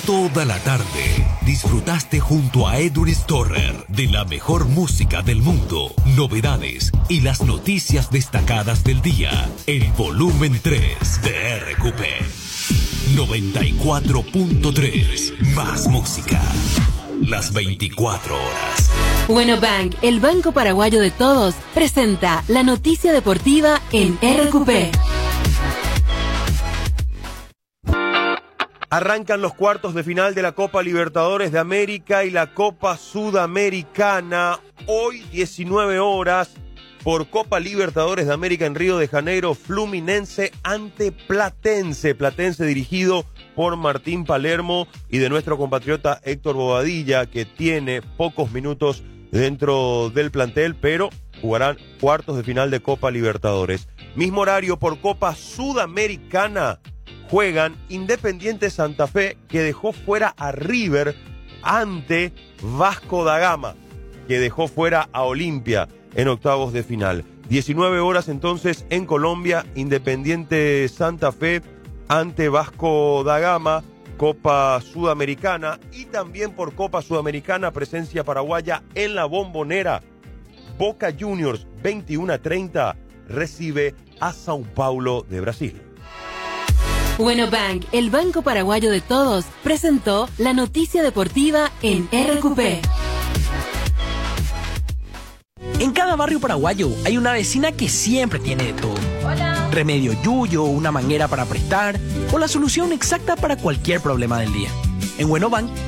Toda la tarde disfrutaste junto a Edwin Storer de la mejor música del mundo, novedades y las noticias destacadas del día. El volumen 3 de RQP 94.3. Más música. Las 24 horas. Bueno Bank, el banco paraguayo de todos, presenta la noticia deportiva en RQP. Arrancan los cuartos de final de la Copa Libertadores de América y la Copa Sudamericana. Hoy 19 horas por Copa Libertadores de América en Río de Janeiro, Fluminense ante Platense. Platense dirigido por Martín Palermo y de nuestro compatriota Héctor Bobadilla, que tiene pocos minutos dentro del plantel, pero jugarán cuartos de final de Copa Libertadores. Mismo horario por Copa Sudamericana. Juegan Independiente Santa Fe, que dejó fuera a River, ante Vasco da Gama, que dejó fuera a Olimpia en octavos de final. 19 horas entonces en Colombia, Independiente Santa Fe ante Vasco da Gama, Copa Sudamericana. Y también por Copa Sudamericana, presencia paraguaya en la Bombonera. Boca Juniors, 21:30, recibe a São Paulo de Brasil. Bueno Bank, el banco paraguayo de todos, presentó la noticia deportiva en RQP. En cada barrio paraguayo hay una vecina que siempre tiene de todo. Hola. Remedio yuyo, una manguera para prestar o la solución exacta para cualquier problema del día. En Bueno Bank